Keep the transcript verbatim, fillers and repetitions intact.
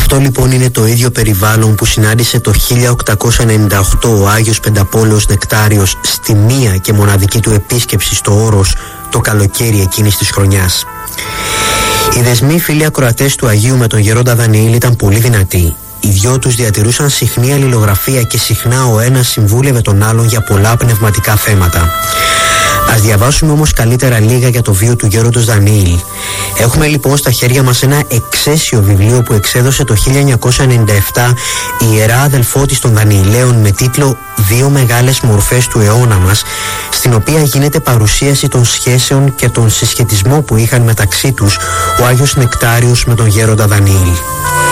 Αυτό λοιπόν είναι το ίδιο περιβάλλον που συνάντησε το χίλια οκτακόσια ενενήντα οκτώ ο Άγιος Πενταπόλεως Νεκτάριος στη μία και μοναδική του επίσκεψη στο Όρος το καλοκαίρι εκείνης της χρονιάς. Οι δεσμοί φίλοι ακροατές του Αγίου με τον γερόντα Δανιήλ ήταν πολύ δυνατοί. Οι δυο τους διατηρούσαν συχνή αλληλογραφία και συχνά ο ένας συμβούλευε τον άλλον για πολλά πνευματικά θέματα. Ας διαβάσουμε όμως καλύτερα λίγα για το βίο του γέροντος Δανιήλ. Έχουμε λοιπόν στα χέρια μας ένα εξαίσιο βιβλίο που εξέδωσε το χίλια εννιακόσια ενενήντα επτά η Ιερά Αδελφότης των Δανιηλαίων με τίτλο «Δύο μεγάλες μορφές του αιώνα μας», στην οποία γίνεται παρουσίαση των σχέσεων και τον συσχετισμό που είχαν μεταξύ τους ο Άγιος Νεκτάριος με τον γέροντα Δανιήλ.